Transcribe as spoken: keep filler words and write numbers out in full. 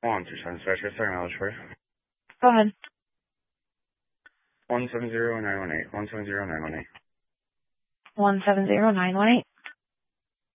One two seven special second knowledge for you. Go ahead. One seven zero nine one eight. One seven zero nine one eight. One seven zero nine one eight.